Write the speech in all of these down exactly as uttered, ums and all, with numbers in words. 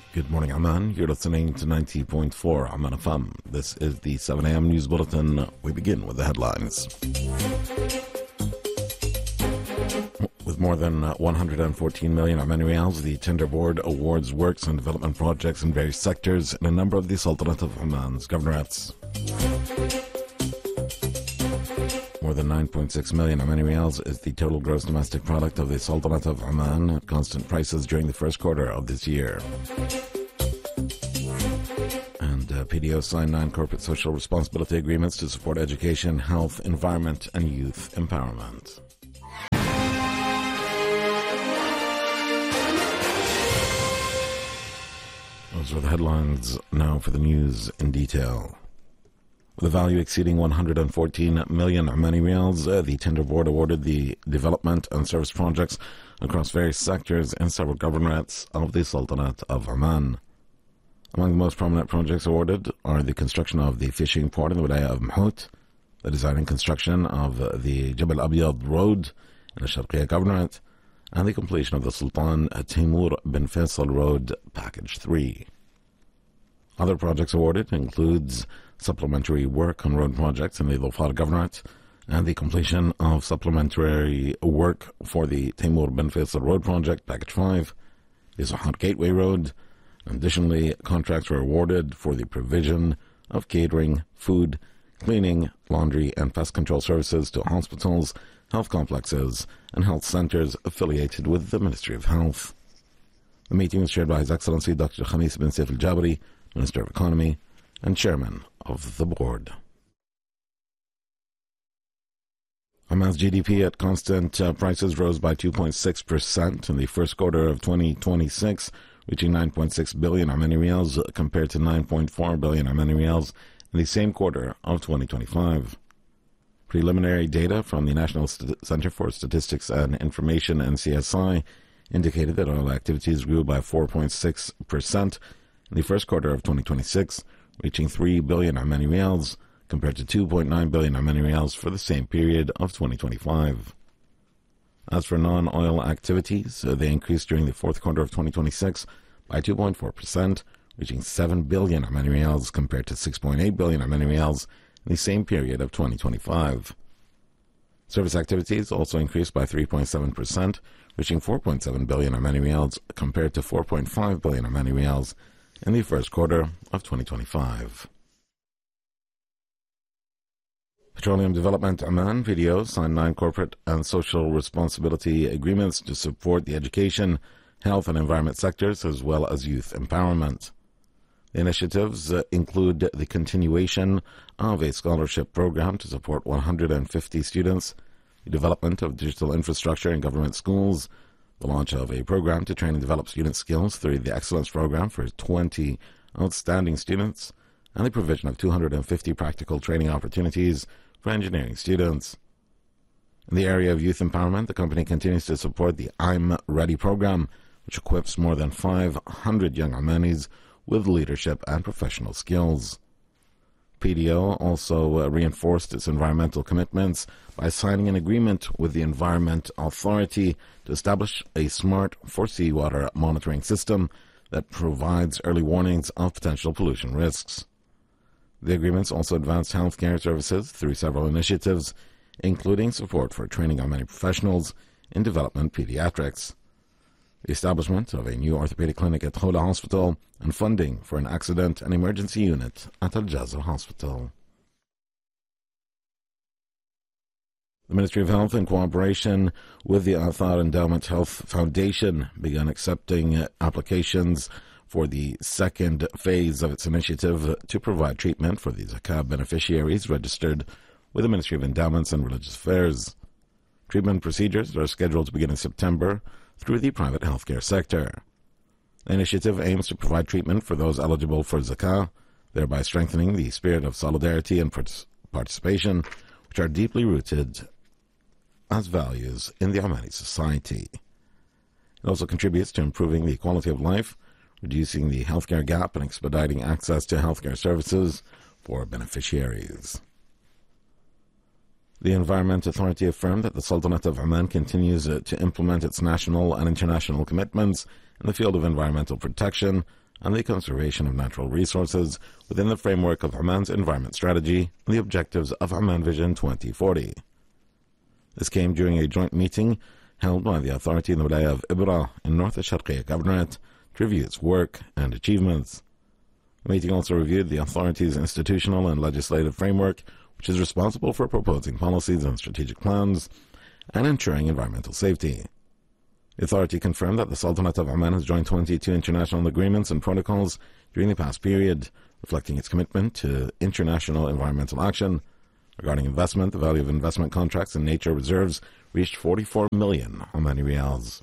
Good morning, Amman. You're listening to ninety point four Amman F M. This is the seven a.m. News Bulletin. We begin with the headlines. With more than one hundred fourteen million Oman Riyals, the Tender Board awards works and development projects in various sectors in a number of the Sultanate of Oman's governorates. More than nine point six million Omani Riyals is the total gross domestic product of the Sultanate of Oman at constant prices during the first quarter of this year. And uh, P D O signed nine corporate social responsibility agreements to support education, health, environment, and youth empowerment. Those are the headlines. Now for the news in detail. With a value exceeding one hundred fourteen million Omani Riyals, uh, the Tender Board awarded the development and service projects across various sectors in several governorates of the Sultanate of Oman. Among the most prominent projects awarded are the construction of the fishing port in the Wilaya of Mhout, the design and construction of the Jabal Abyad Road in the Sharqiya Governorate, and the completion of the Sultan Timur bin Faisal Road Package three. Other projects awarded includes supplementary work on road projects in the Dhofar Governorate and the completion of supplementary work for the Timur bin Faisal Road Project Package five, the Zahar Gateway Road. Additionally, contracts were awarded for the provision of catering, food, cleaning, laundry, and pest control services to hospitals, health complexes, and health centers affiliated with the Ministry of Health. The meeting was chaired by His Excellency Doctor Khamis bin Saif al-Jabri, Minister of Economy and Chairman of the Board. Oman's G D P at constant uh, prices rose by two point six percent in the first quarter of twenty twenty-six, reaching nine point six billion Omani Riyals compared to nine point four billion Omani Riyals in the same quarter of twenty twenty-five. Preliminary data from the National St- Center for Statistics and Information, N C S I, indicated that oil activities grew by four point six percent in the first quarter of twenty twenty-six, reaching three billion Omani Riyals compared to two point nine billion Omani Riyals for the same period of twenty twenty-five. As for non-oil activities, uh, they increased during the fourth quarter of twenty twenty-six by two point four percent, reaching seven billion Omani Riyals compared to six point eight billion Omani Riyals in the same period of twenty twenty-five. Service activities also increased by three point seven percent, reaching four point seven billion Omani Riyals compared to four point five billion Omani Riyals in the first quarter of twenty twenty-five. Petroleum Development Oman, P D O, signed nine corporate and social responsibility agreements to support the education, health and environment sectors as well as youth empowerment. The initiatives uh, include the continuation of a scholarship program to support one hundred fifty students, the development of digital infrastructure in government schools, the launch of a program to train and develop student skills through the Excellence Program for twenty outstanding students, and the provision of two hundred fifty practical training opportunities for engineering students. In the area of youth empowerment, the company continues to support the I'm Ready program, which equips more than five hundred young Omanis with leadership and professional skills. P D O also uh, reinforced its environmental commitments by signing an agreement with the Environment Authority to establish a smart for-seawater monitoring system that provides early warnings of potential pollution risks. The agreements also advanced healthcare services through several initiatives, including support for training on many professionals in development pediatrics, the establishment of a new orthopedic clinic at Khola Hospital, and funding for an accident and emergency unit at Al Jazra Hospital. The Ministry of Health, in cooperation with the Athar Endowment Health Foundation, began accepting applications for the second phase of its initiative to provide treatment for the Zakah beneficiaries registered with the Ministry of Endowments and Religious Affairs. Treatment procedures are scheduled to begin in September through the private healthcare sector. The initiative aims to provide treatment for those eligible for Zakah, thereby strengthening the spirit of solidarity and participation, which are deeply rooted as values in the Omani society. It also contributes to improving the quality of life, reducing the healthcare gap, and expediting access to healthcare services for beneficiaries. The Environment Authority affirmed that the Sultanate of Oman continues uh, to implement its national and international commitments in the field of environmental protection and the conservation of natural resources within the framework of Oman's environment strategy and the objectives of Oman Vision twenty forty. This came during a joint meeting held by the authority in the Wilaya of Ibra in North Sharqiya Governorate to review its work and achievements. The meeting also reviewed the authority's institutional and legislative framework, which is responsible for proposing policies and strategic plans and ensuring environmental safety. The authority confirmed that the Sultanate of Oman has joined twenty-two international agreements and protocols during the past period, reflecting its commitment to international environmental action. Regarding investment, the value of investment contracts and nature reserves reached forty-four million Omani Riyals.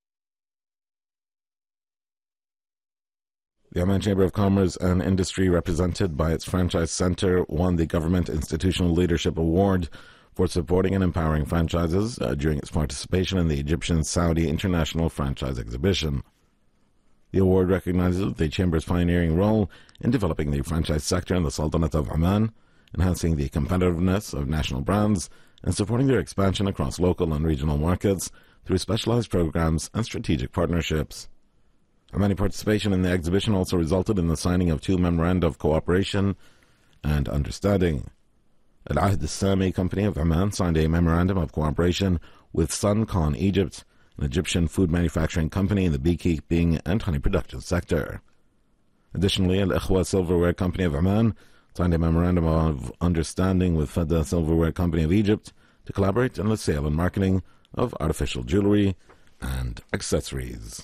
The Oman Chamber of Commerce and Industry, represented by its franchise center, won the Government Institutional Leadership Award for supporting and empowering franchises uh, during its participation in the Egyptian-Saudi International Franchise Exhibition. The award recognizes the Chamber's pioneering role in developing the franchise sector in the Sultanate of Oman, enhancing the competitiveness of national brands, and supporting their expansion across local and regional markets through specialized programs and strategic partnerships. Omani participation in the exhibition also resulted in the signing of two memoranda of cooperation and understanding. Al-Ahd Al-Sami Company of Oman signed a memorandum of cooperation with Suncon Egypt, an Egyptian food manufacturing company in the beekeeping and honey production sector. Additionally, Al-Ikhwa Silverware Company of Oman signed a memorandum of understanding with Fedda Silverware Company of Egypt to collaborate in the sale and marketing of artificial jewelry and accessories.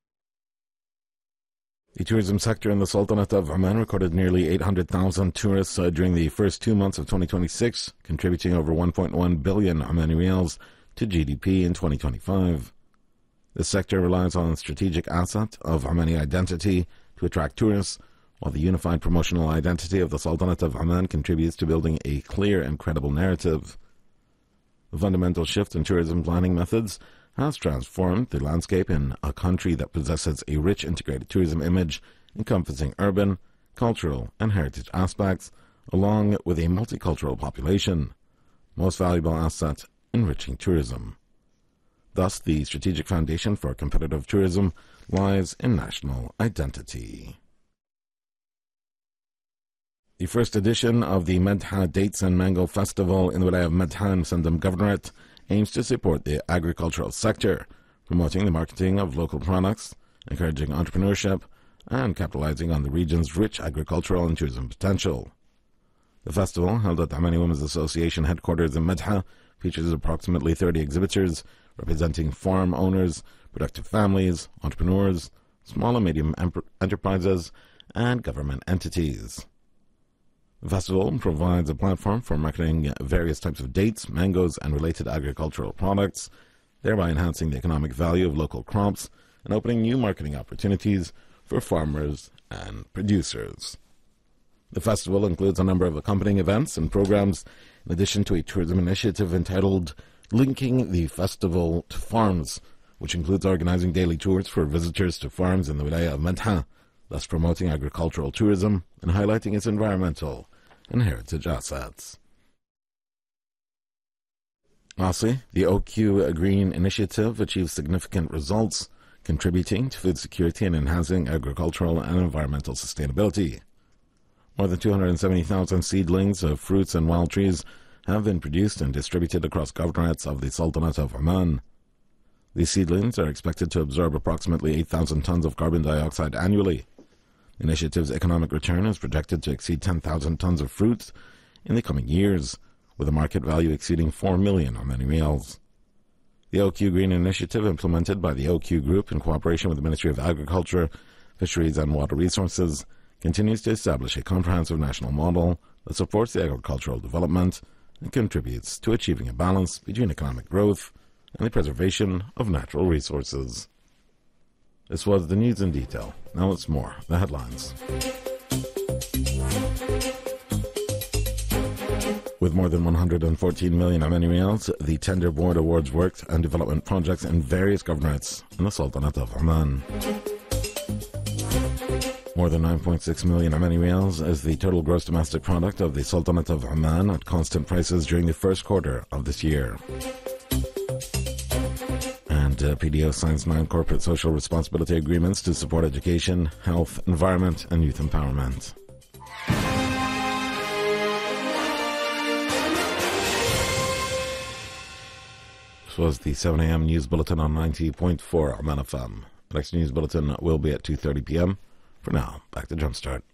The tourism sector in the Sultanate of Oman recorded nearly eight hundred thousand tourists uh, during the first two months of twenty twenty-six, contributing over one point one billion Omani Riyals to G D P in twenty twenty-five. This sector relies on the strategic asset of Omani identity to attract tourists, while the unified promotional identity of the Sultanate of Oman contributes to building a clear and credible narrative. The fundamental shift in tourism planning methods has transformed the landscape in a country that possesses a rich integrated tourism image encompassing urban, cultural, and heritage aspects, along with a multicultural population. Most valuable asset, enriching tourism. Thus, the strategic foundation for competitive tourism lies in national identity. The first edition of the Medha Dates and Mango Festival in the Wilaya of Medha in Sandam Governorate aims to support the agricultural sector, promoting the marketing of local products, encouraging entrepreneurship, and capitalizing on the region's rich agricultural and tourism potential. The festival, held at the Omani Women's Association headquarters in Medha, features approximately thirty exhibitors representing farm owners, productive families, entrepreneurs, small and medium enterprises, and government entities. The festival provides a platform for marketing various types of dates, mangoes, and related agricultural products, thereby enhancing the economic value of local crops and opening new marketing opportunities for farmers and producers. The festival includes a number of accompanying events and programs, in addition to a tourism initiative entitled Linking the Festival to Farms, which includes organizing daily tours for visitors to farms in the Wilaya of Medha, thus promoting agricultural tourism and highlighting its environmental and heritage assets. Lastly, the O Q Green Initiative achieved significant results, contributing to food security and enhancing agricultural and environmental sustainability. More than two hundred seventy thousand seedlings of fruits and wild trees have been produced and distributed across governorates of the Sultanate of Oman. These seedlings are expected to absorb approximately eight thousand tons of carbon dioxide annually. The initiative's economic return is projected to exceed ten thousand tons of fruits in the coming years, with a market value exceeding four million Omani Riyals. The O Q Green Initiative, implemented by the O Q Group in cooperation with the Ministry of Agriculture, Fisheries and Water Resources, continues to establish a comprehensive national model that supports the agricultural development and contributes to achieving a balance between economic growth and the preservation of natural resources. This was the news in detail. Now it's more. The headlines. With more than one hundred fourteen million Omani Riyals, the Tender Board awards work and development projects in various governorates in the Sultanate of Oman. More than nine point six million Omani Riyals is the total gross domestic product of the Sultanate of Oman at constant prices during the first quarter of this year. And and uh, P D O signs nine corporate social responsibility agreements to support education, health, environment, and youth empowerment. This was the seven a.m. News Bulletin on ninety point four Amman F M. The next news bulletin will be at two thirty p.m. For now, back to Jumpstart.